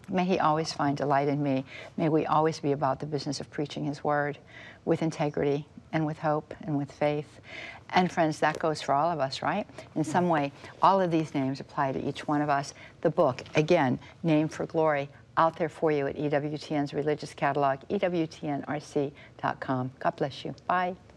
May he always find delight in me. May we always be about the business of preaching his word with integrity and with hope and with faith. And friends, that goes for all of us, right? In some way, all of these names apply to each one of us. The book, again, Named for Glory, out there for you at EWTN's Religious Catalog, EWTNRC.com. God bless you. Bye.